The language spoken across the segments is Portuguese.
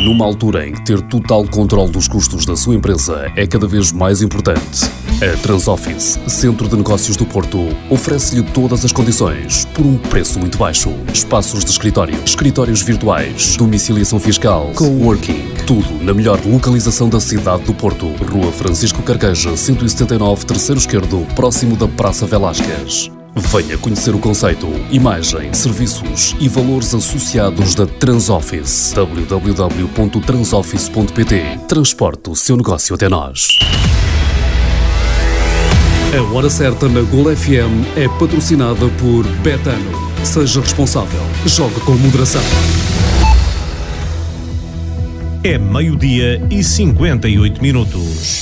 Numa altura em que ter total controle dos custos da sua empresa é cada vez mais importante, a Transoffice, Centro de Negócios do Porto, oferece-lhe todas as condições por um preço muito baixo. Espaços de escritório, escritórios virtuais, domiciliação fiscal, coworking, tudo na melhor localização da cidade do Porto. Rua Francisco Carqueja, 179, terceiro esquerdo, próximo da Praça Velásquez. Venha conhecer o conceito, imagem, serviços e valores associados da Transoffice. www.transoffice.pt. Transporte o seu negócio até nós. A Hora Certa na Gol FM é patrocinada por Betano. Seja responsável. Jogue com moderação. É 12:58.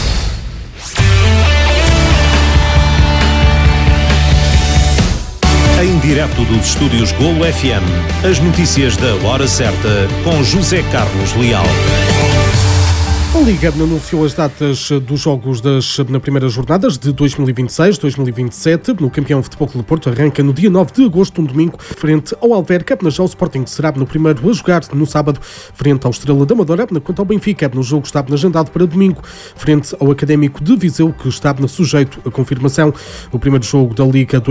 Em direto dos estúdios Golo FM, as notícias da Hora Certa com José Carlos Leal. A Liga anunciou as datas dos jogos na primeiras jornadas de 2026-2027. No Campeão Futebol Clube do Porto arranca no dia 9 de agosto, um domingo, frente ao Alverca. Já o Sporting será no primeiro a jogar no sábado, frente ao Estrela da Amadora. Quanto ao Benfica, no jogo está agendado para domingo, frente ao Académico de Viseu, que está sujeito à confirmação. O primeiro jogo da Liga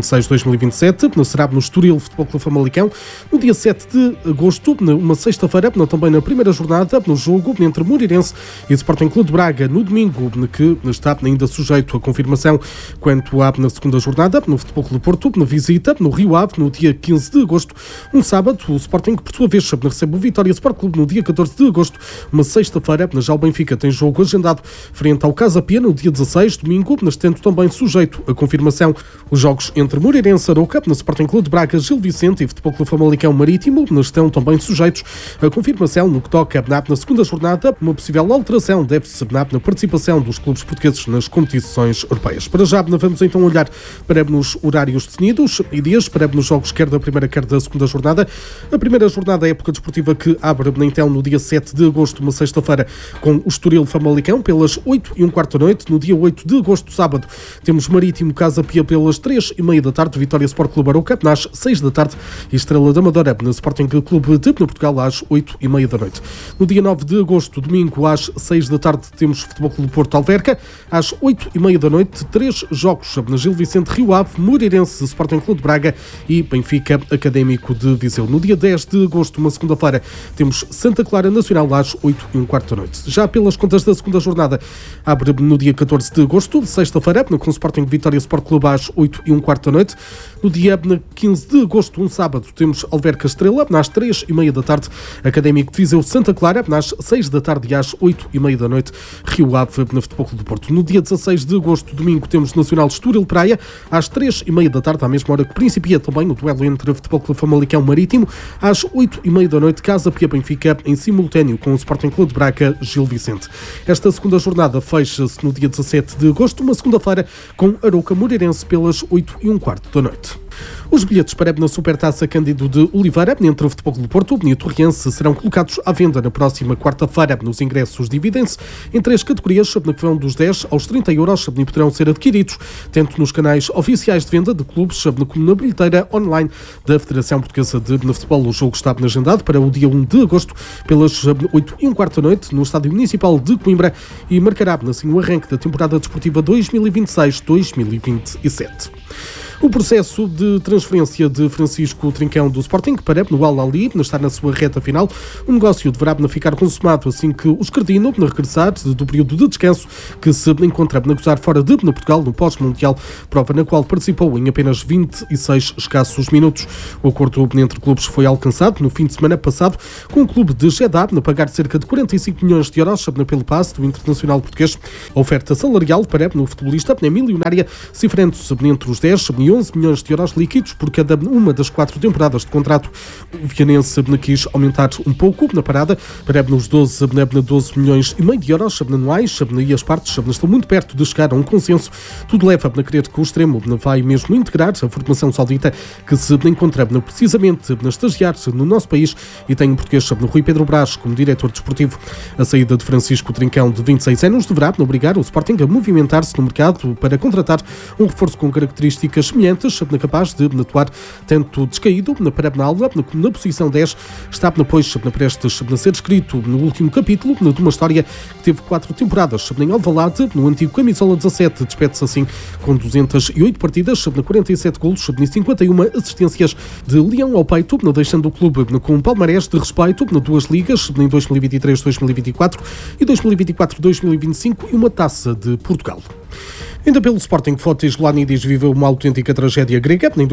2026-2027 será no Estoril Futebol Clube Famalicão, no dia 7 de agosto, uma sexta-feira, também na primeira jornada, no jogo entre Moreirense e Sporting Clube de Braga, no domingo, que está ainda sujeito à confirmação. Quanto à na segunda jornada, no Futebol Clube do Porto, na visita no Rio Ave, no dia 15 de agosto, um sábado, o Sporting, por sua vez, recebe o Vitória Sport Clube no dia 14 de agosto, uma sexta-feira. Já o Benfica tem jogo agendado frente ao Casa Pia no dia 16, domingo, estando também sujeito à confirmação. Os jogos entre Moreirense, Arouca, no Sporting Clube de Braga, Gil Vicente e Futebol Clube Famalicão Marítimo estão também sujeitos à confirmação. No que toca na segunda jornada, uma possível alteração deve-se na participação dos clubes portugueses nas competições europeias. Para já, vamos então olhar para nos horários definidos e dias para nos jogos quer da primeira quer da segunda jornada. A primeira jornada é a época desportiva que abre então no dia 7 de agosto, uma sexta-feira, com o Estoril Famalicão pelas 8h15 da noite. No dia 8 de agosto, sábado, temos Marítimo Casa Pia pelas 3h30 da tarde, Vitória Sport Clube Arouca às 6 da tarde e Estrela da Amadora na Sporting Clube de Portugal às 8h30 da noite. No dia 9 de agosto, domingo, às 6 da tarde, temos Futebol Clube Porto Alverca. Às 8h30 da noite, 3 jogos na Gil Vicente, Rio Ave, Moreirense, Sporting Clube de Braga e Benfica Académico de Viseu. No dia 10 de agosto, uma segunda-feira, temos Santa Clara Nacional às 8h15 da noite. Já pelas contas da segunda jornada, abre no dia 14 de agosto, sexta-feira, com o Sporting Vitória Sport Clube às 8h15 da noite. No dia 15 de agosto, um sábado, temos Alverca Estrela às 3h30 da tarde, Académico de Viseu Santa Clara às 6 da tarde e às 8h30 da noite, Rio Ave na Futebol Clube do Porto. No dia 16 de agosto, domingo, temos Nacional Estoril Praia às 3h30 da tarde, à mesma hora que principia também o duelo entre o Futebol Clube Famalicão Marítimo. Às 8h30 da noite, Casa Pia Benfica em simultâneo com o Sporting Clube de Braga Gil Vicente. Esta segunda jornada fecha-se no dia 17 de agosto, uma segunda-feira, com Arouca Moreirense pelas 8h15 da noite. Os bilhetes para a Supertaça Cândido de Oliveira entre o Futebol Clube do Porto e o Torriense serão colocados à venda na próxima quarta-feira. Nos ingressos dividem-se em 3 categorias, que vão dos 10 aos 30 euros e poderão ser adquiridos tanto nos canais oficiais de venda de clubes como na bilheteira online da Federação Portuguesa de Futebol. O jogo está agendado para o dia 1 de agosto pelas 8h15 da noite no Estádio Municipal de Coimbra e marcará assim o arranque da temporada desportiva 2026-2027. O processo de transferência de Francisco Trincão do Sporting para o Al-Ahly está na sua reta final. O negócio deverá ficar consumado assim que o escardino regressar do período de descanso que se encontra a gozar fora de Portugal no pós-mundial, prova na qual participou em apenas 26 escassos minutos. O acordo entre clubes foi alcançado no fim de semana passado, com o clube de Jeddah a pagar cerca de 45 milhões de euros pelo passe do internacional português. A oferta salarial para o futebolista é milionária, cifrando-se entre os 10 e 11 milhões de euros líquidos por cada uma das 4 temporadas de contrato. O vianense quis aumentar um pouco na parada para os 12 milhões e meio de euros anuais e as partes estão muito perto de chegar a um consenso. Tudo leva a crer que o extremo vai mesmo integrar a formação saudita que se encontra precisamente a estagiar no nosso país e tem o português Rui Pedro Brás como diretor desportivo. A saída de Francisco Trincão, de 26 anos, deverá obrigar o Sporting a movimentar-se no mercado para contratar um reforço com características semelhantes, capaz de atuar tanto descaído para a aula como na posição 10, está depois prestes a ser escrito no último capítulo de uma história que teve 4 temporadas em Alvalade, no antigo camisola 17, despede-se assim com 208 partidas, 47 golos e 51 assistências de leão ao peito, deixando o clube com um palmarés de respeito nas 2 ligas, em 2023-2024 e 2024-2025 e uma taça de Portugal. Ainda pelo Sporting, Fotis Ioannidis viveu uma autêntica tragédia grega em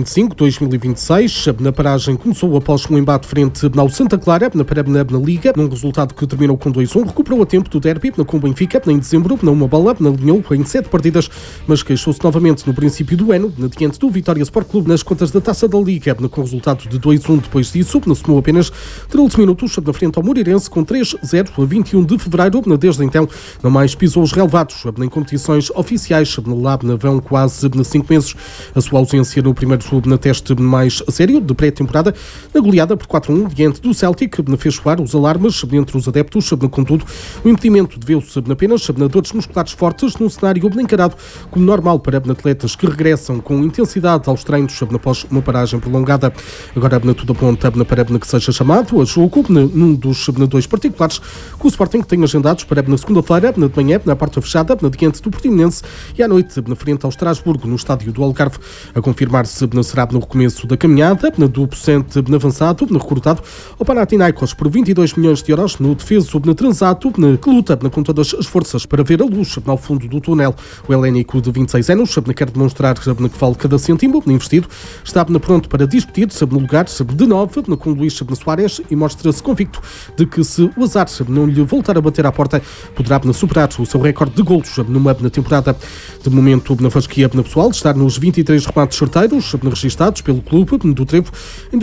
2025-2026. Na paragem começou após um embate frente ao Santa Clara, na Liga, num resultado que terminou com 2-1. Recuperou a tempo do derby com o Benfica em dezembro, uma bola, alinhou em 7 partidas, mas queixou-se novamente no princípio do ano, diante do Vitória Sport Clube nas contas da Taça da Liga, com o resultado de 2-1. Depois disso, somou apenas 13 minutos na frente ao Moreirense com 3-0 a 21 de fevereiro. Desde então, não mais pisou os relevados em competições oficiais. Lá vão quase 5 meses. A sua ausência no primeiro teste mais sério de pré-temporada, na goleada por 4-1 diante do Celtic, fez soar os alarmes entre os adeptos. Contudo, o impedimento deveu-se apenas a dores musculares fortes, num cenário encarado como normal para atletas que regressam com intensidade aos treinos após uma paragem prolongada. Agora tudo aponta para que seja chamado a jogo num dos 2 particulares que o Sporting tem agendados para na segunda-feira, de manhã, na porta fechada, diante do Portimonense, e à noite, na frente ao Estrasburgo, no estádio do Algarve. A confirmar-se será no recomeço da caminhada do Pocente avançado, recrutado ao Panathinaikos por 22 milhões de euros, no defeso transato, que luta com todas as forças para ver a luz ao fundo do túnel. O helénico de 26 anos quer demonstrar que vale cada cêntimo investido, está pronto para discutir no lugar de 9 com Luís Soares e mostra-se convicto de que, se o azar não lhe voltar a bater à porta, poderá superar o seu recorde de golos numa temporada. De momento, na fasquia pessoal, está nos 23 remates certeiros registados pelo clube do Trevo em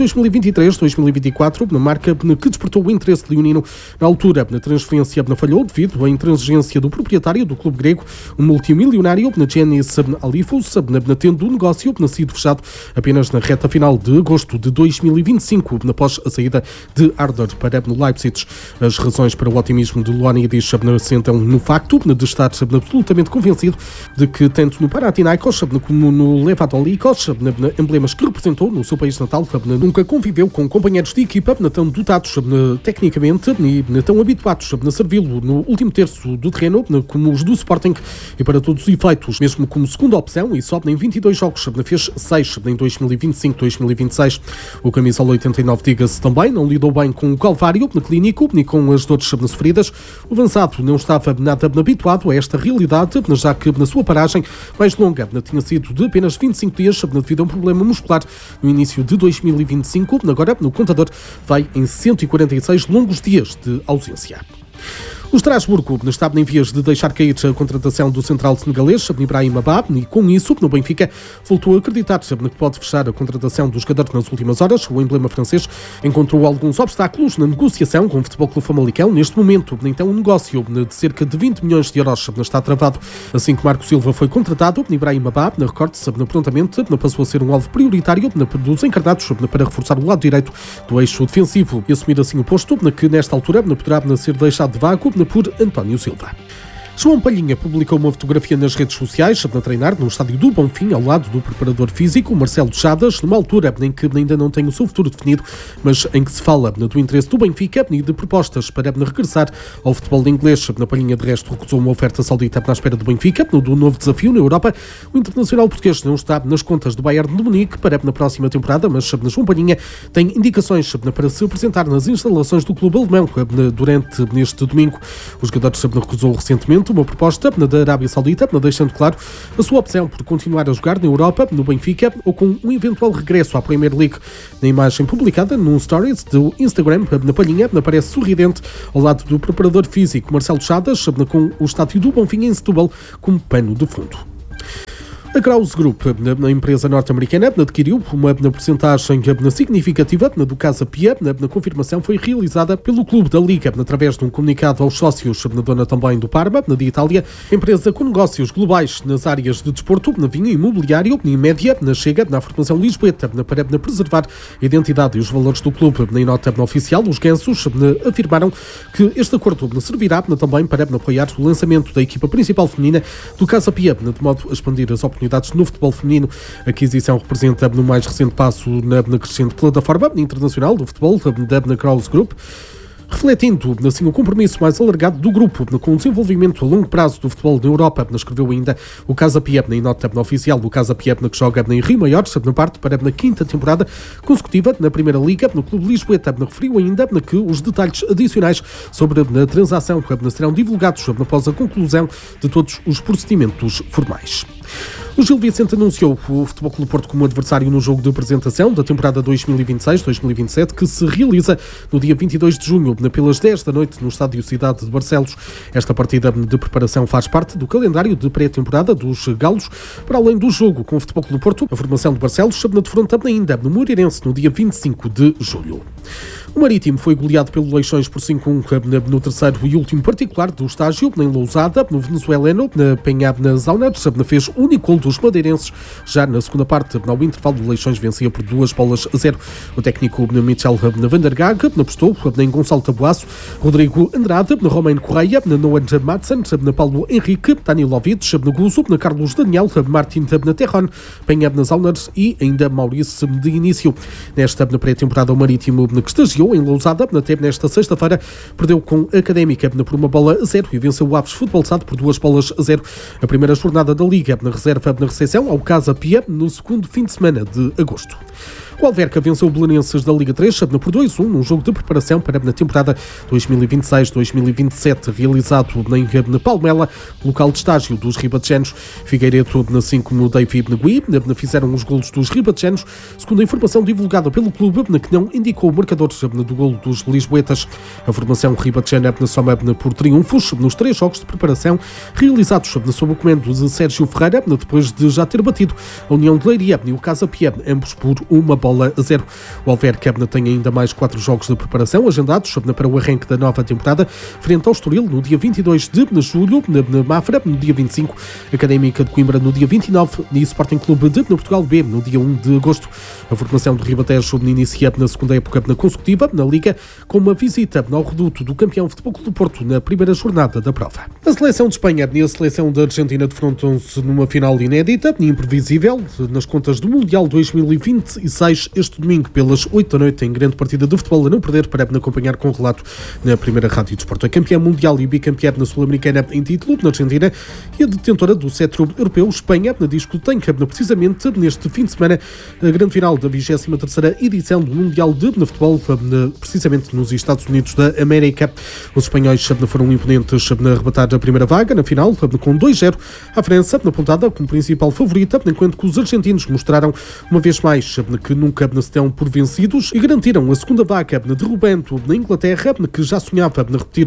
2023-2024, na marca que despertou o interesse leonino. Na altura, a transferência falhou devido à intransigência do proprietário do clube grego, um multimilionário, Giannis Alifous, tendo o negócio sido fechado apenas na reta final de agosto de 2025, após a saída de Ardor para Leipzig. As razões para o otimismo de Ioannidis assentam no facto de estar absolutamente convencido de que, tanto no Panathinaikos como no Levadolíkos, emblemas que representou no seu país natal, nunca conviveu com companheiros de equipa tão dotados tecnicamente e tão habituados a servi-lo no último terço do terreno como os do Sporting, e para todos os efeitos, mesmo como segunda opção, e só em 22 jogos fez 6 em 2025-2026. O camisola 89, diga-se também, não lidou bem com o calvário clínico e com as dores sofridas. O avançado não estava nada habituado a esta realidade, já que na sua paragem mais longa tinha sido de apenas 25 dias devido a um problema muscular no início de 2025. Agora, no contador, vai em 146 longos dias de ausência. O Estrasburgo está em vias de deixar cair a contratação do central senegalês Ibrahim Abab, e com isso, no Benfica, voltou a acreditar que pode fechar a contratação do jogador nas últimas horas. O emblema francês encontrou alguns obstáculos na negociação com o Futebol Clube Famalicão. Neste momento, então, um negócio de cerca de 20 milhões de euros está travado. Assim que Marco Silva foi contratado, Ibrahim Abab, na recorde-se prontamente, passou a ser um alvo prioritário dos encarnados para reforçar o lado direito do eixo defensivo e assumir assim o posto que, nesta altura, poderá ser deixado de vácuo por António Silva. João Palhinha publicou uma fotografia nas redes sociais a treinar no estádio do Bonfim, ao lado do preparador físico Marcelo Chadas, numa altura em que ainda não tem o seu futuro definido, mas em que se fala do interesse do Benfica e de propostas para regressar ao futebol inglês. Na Palhinha, de resto, recusou uma oferta saudita na espera do Benfica, do novo desafio na Europa. O internacional português não está nas contas do Bayern de Munique para na próxima temporada, mas João Palhinha tem indicações para se apresentar nas instalações do clube alemão durante este domingo. O jogador recusou recentemente uma proposta da Arábia Saudita, deixando claro a sua opção por continuar a jogar na Europa, no Benfica, ou com um eventual regresso à Premier League. Na imagem publicada num stories do Instagram, na Palhinha aparece sorridente ao lado do preparador físico Marcelo Chadas, com o estádio do Bonfim em Setúbal como pano de fundo. A Krause Group, a empresa norte-americana, adquiriu uma percentagem significativa do Casa Pia. A confirmação foi realizada pelo Clube da Liga através de um comunicado aos sócios, na dona também do Parma, de Itália, empresa com negócios globais nas áreas de desporto, na vinho imobiliário e média, na Chega, na formação lisboeta, para preservar a identidade e os valores do clube. Na nota oficial, os gansos afirmaram que este acordo servirá também para apoiar o lançamento da equipa principal feminina do Casa Pia, de modo a expandir as oportunidades oportunidades no futebol feminino. A aquisição representa no mais recente passo na crescente plataforma internacional do futebol da Cross Group, refletindo assim o compromisso mais alargado do grupo com o desenvolvimento a longo prazo do futebol na Europa. Escreveu ainda o Casa Piebna em nota oficial do Casa Piebna, que joga em Rio Maior, na parte para a quinta temporada consecutiva na Primeira Liga. No Clube Lisboeta referiu ainda que os detalhes adicionais sobre a transação serão divulgados após a conclusão de todos os procedimentos formais. O Gil Vicente anunciou o Futebol Clube Porto como adversário no jogo de apresentação da temporada 2026-2027, que se realiza no dia 22 de junho, pelas 10 da noite, no Estádio Cidade de Barcelos. Esta partida de preparação faz parte do calendário de pré-temporada dos Galos. Para além do jogo com o Futebol Clube Porto, a formação de Barcelos se defronta ainda no Moreirense no dia 25 de julho. O Marítimo foi goleado pelo Leixões por 5-1 no terceiro e último particular do estágio, em Lousada, no venezuelano, na Penhab Zaunas, fez o único gol dos madeirenses. Já na segunda parte, ao intervalo, o Leixões vencia por 2-0. O técnico Michel Vandergaag apostou em Gonçalo Tabuaço, Rodrigo Andrade, Romain Correia, Noah Madsen, Paulo Henrique, Danilovic, Guzo, Carlos Daniel, Martin Terron, Penhab Zaunas e ainda Maurício de início. Nesta pré-temporada, o Marítimo, que estagiou em Lousada, até nesta sexta-feira, perdeu com a Académica por 1-0 e venceu o Aves Futebol Sado por 2-0. A primeira jornada da Liga na reserva na recepção ao Casa Pia no segundo fim de semana de agosto. O Alverca venceu o Belenenses da Liga 3 por 2-1 num jogo de preparação para a temporada 2026-2027, realizado em Palmela, local de estágio dos ribatejanos. Figueiredo, assim como David Negui, fizeram os golos dos ribatejanos, segundo a informação divulgada pelo clube, que não indicou o marcador do golo dos lisboetas. A formação ribatejana soma por triunfos nos 3 jogos de preparação realizados sob o comando de Sérgio Ferreira, depois de já ter batido a União de Leiria e o Casa Pia, ambos por 1-0. O Alverca tem ainda mais 4 jogos de preparação agendados para o arranque da nova temporada, frente ao Estoril no dia 22 de julho, na Mafra no dia 25, Académica de Coimbra no dia 29 e Sporting Clube de Portugal B no dia 1 de agosto. A formação do Ribatejo inicia na segunda época consecutiva na Liga, com uma visita ao reduto do campeão Futebol Clube do Porto na primeira jornada da prova. A seleção de Espanha e a seleção da Argentina defrontam-se numa final inédita e imprevisível nas contas do Mundial 2026 este domingo pelas 8 da noite, em grande partida de futebol a não perder, para acompanhar com relato na primeira rádio de esporte. A campeã mundial e bicampeã na Sul-Americana em título, na Argentina, e a detentora do cetro europeu, Espanha, diz que tem precisamente neste fim de semana a grande final da 23ª edição do Mundial de futebol, precisamente nos Estados Unidos da América. Os espanhóis foram imponentes a arrebatar a primeira vaga na final, com 2-0 à França, apontada como principal favorita, enquanto que os argentinos mostraram uma vez mais que nunca se dão por vencidos e garantiram a segunda vaga, derrubando na Inglaterra, que já sonhava repetir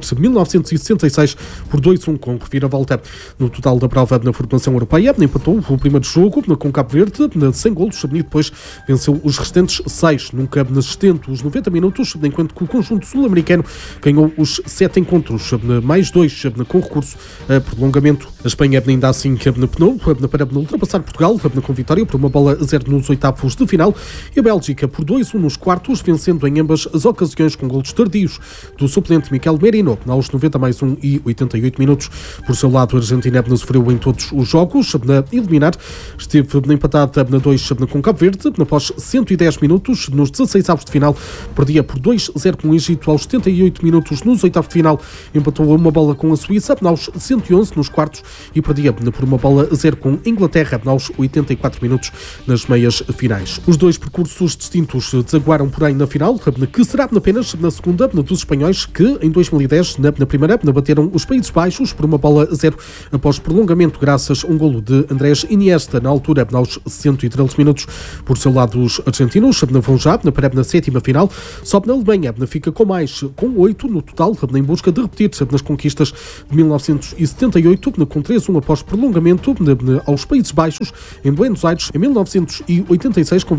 1966 por 2-1 com reviravolta. No total da prova na formação europeia, empatou o primeiro jogo com Cabo Verde, sem golos, e depois venceu os restantes 6, nunca assistente os 90 minutos, enquanto que o conjunto sul-americano ganhou os 7 encontros, mais 2 com recurso a prolongamento. A Espanha ainda assim penou para ultrapassar Portugal com vitória por 1-0 nos oitavos de final, e a Bélgica por 2-1 nos quartos, vencendo em ambas as ocasiões com golos tardios do suplente Miquel Merino aos 90+1 e 88 minutos. Por seu lado, a Argentina sofreu em todos os jogos na eliminar, esteve empatada na 2 com Cabo Verde após 110 minutos nos 16avos de final, perdia por 2-0 com o Egito aos 78 minutos nos oitavos de final, empatou a 1 com a Suíça aos 111 nos quartos e perdia por 1-0 com a Inglaterra aos 84 minutos nas meias finais. Os dois percursos distintos desaguaram, porém, na final, que será apenas na segunda dos espanhóis, que em 2010, na primeira, bateram os Países Baixos por 1-0 após prolongamento, graças a um golo de Andrés Iniesta, na altura, aos 113 minutos. Por seu lado, os argentinos vão já para a sétima final, sobe na Alemanha, fica com 8 no total, em busca de repetir nas conquistas de 1978, com 3-1 após prolongamento aos Países Baixos, em Buenos Aires, em 1986, com vitória por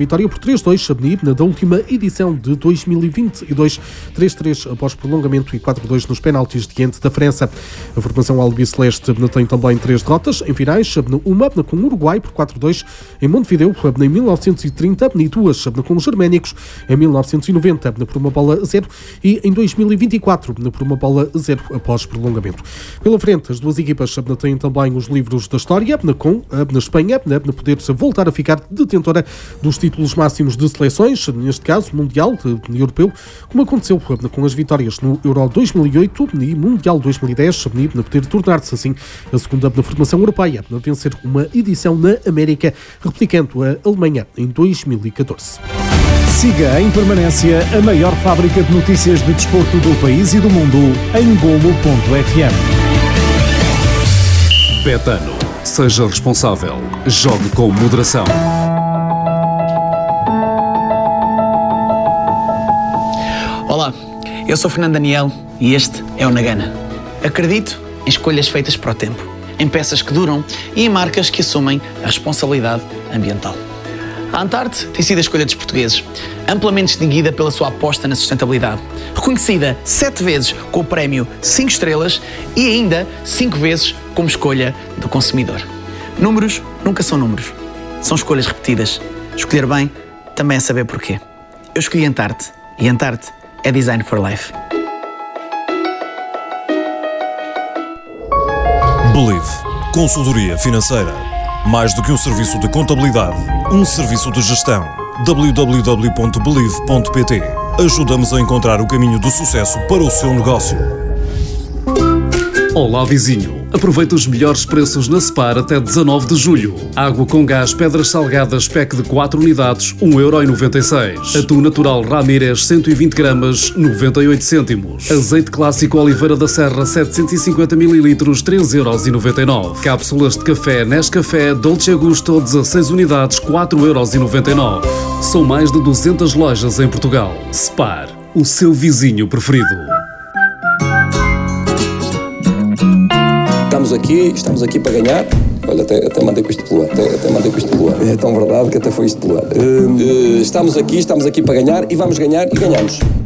3-2 da última edição de 2022, 3-3 após prolongamento e 4-2 nos penaltis diante da França. A formação albiceleste tem também 3 derrotas em finais, uma com o Uruguai por 4-2 em Montevideo em 1930 e 2 com os germânicos em 1990 por 1-0 e em 2024 por 1-0 após prolongamento. Pela frente, as duas equipas têm também os livros da história, com na Espanha poder voltar a ficar detentora dos títulos máximos de seleções, neste caso Mundial e Europeu, como aconteceu com as vitórias no Euro 2008 e Mundial 2010, poder tornar-se assim a segunda formação europeia a vencer uma edição na América, replicando a Alemanha em 2014. Siga em permanência a maior fábrica de notícias de desporto do país e do mundo em Golo.fm. Betano. Seja responsável. Jogue com moderação. Olá, eu sou Fernando Daniel e este é o Nagana. Acredito em escolhas feitas para o tempo, em peças que duram e em marcas que assumem a responsabilidade ambiental. A Antarte tem sido a escolha dos portugueses, amplamente distinguida pela sua aposta na sustentabilidade, reconhecida 7 vezes com o prémio 5 estrelas e ainda 5 vezes como escolha do consumidor. Números nunca são números, são escolhas repetidas. Escolher bem também é saber porquê. Eu escolhi Antarte e Antarte é Design for Life. Believe. Consultoria financeira. Mais do que um serviço de contabilidade, um serviço de gestão. www.believe.pt. Ajudamos a encontrar o caminho do sucesso para o seu negócio. Olá, vizinho. Aproveita os melhores preços na Spar até 19 de julho. Água com gás Pedras Salgadas pack de 4 unidades, 1,96€. Atum natural Ramírez 120 gramas, 98 cêntimos. Azeite clássico Oliveira da Serra 750 ml, 3,99€. Cápsulas de café Nescafé Dolce Gusto 16 unidades, 4,99€. São mais de 200 lojas em Portugal. Spar, o seu vizinho preferido. Estamos aqui para ganhar. Olha, até mandei com isto pelo ar. É tão verdade que até foi isto pelo ar. Estamos aqui para ganhar e vamos ganhar e ganhamos.